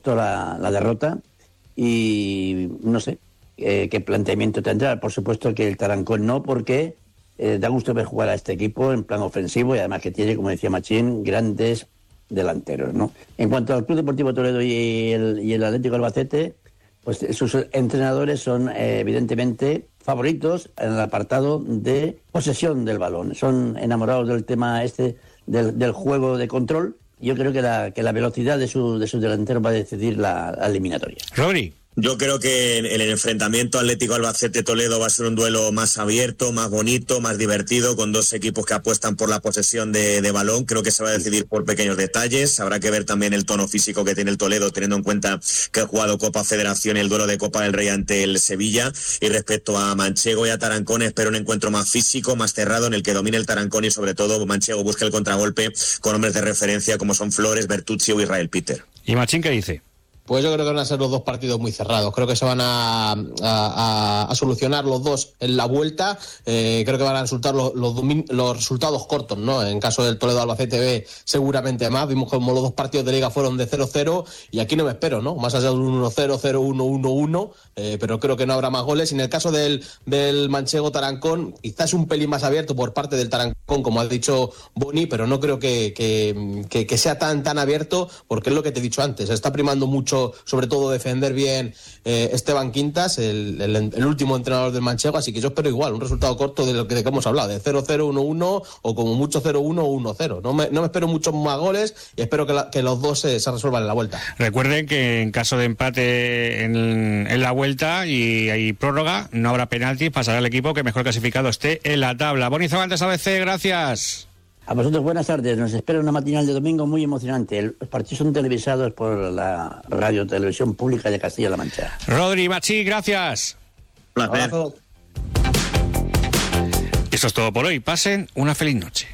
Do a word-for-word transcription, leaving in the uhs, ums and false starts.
costó la, la derrota y no sé eh, qué planteamiento tendrá. Por supuesto que el Tarancón no, porque eh, da gusto ver jugar a este equipo en plan ofensivo y además que tiene, como decía Machín, grandes delanteros, ¿no? En cuanto al Club Deportivo Toledo y el, y el Atlético Albacete, pues sus entrenadores son eh, evidentemente favoritos en el apartado de posesión del balón. Son enamorados del tema este del, del juego de control. Yo creo que la, que la velocidad de su, de sus delanteros va a decidir la, la eliminatoria. Rodri. Yo creo que en el enfrentamiento Atlético Albacete-Toledo va a ser un duelo más abierto, más bonito, más divertido, con dos equipos que apuestan por la posesión de, de balón. Creo que se va a decidir por pequeños detalles. Habrá que ver también el tono físico que tiene el Toledo, teniendo en cuenta que ha jugado Copa Federación y el duelo de Copa del Rey ante el Sevilla. Y respecto a Manchego y a Tarancón, espero un encuentro más físico, más cerrado, en el que domine el Tarancón y sobre todo Manchego busque el contragolpe con hombres de referencia como son Flores, Bertucci o Israel Peter. ¿Y Machín qué dice? Pues yo creo que van a ser los dos partidos muy cerrados. Creo que se van a, a, a, a solucionar los dos en la vuelta. Eh, creo que van a resultar los, los, los resultados cortos, ¿no? En caso del Toledo-Albacete B, seguramente más. Vimos como los dos partidos de Liga fueron de cero cero y aquí no me espero, ¿no? Más allá de un uno cero, cero uno, uno uno, eh, pero creo que no habrá más goles. Y en el caso del, del Manchego-Tarancón, quizás un pelín más abierto por parte del Tarancón, como ha dicho Boni, pero no creo que, que, que, que sea tan, tan abierto, porque es lo que te he dicho antes. Está primando mucho, sobre todo defender bien eh, Esteban Quintas, el, el, el último entrenador del Manchego, así que yo espero igual un resultado corto de lo que, de que hemos hablado, de cero cero, uno uno o como mucho cero uno o uno cero. No me, no me espero muchos más goles y espero que, la, que los dos se, se resuelvan en la vuelta. Recuerden que en caso de empate en, en la vuelta y hay prórroga, no habrá penaltis, pasará el equipo que mejor clasificado esté en la tabla. Boni Cervantes, A B C, gracias. A vosotros buenas tardes, nos espera una matinal de domingo muy emocionante. Los partidos son televisados por la Radio Televisión Pública de Castilla-La Mancha. Rodri, Machín, gracias. Placer. Eso es todo por hoy, pasen una feliz noche.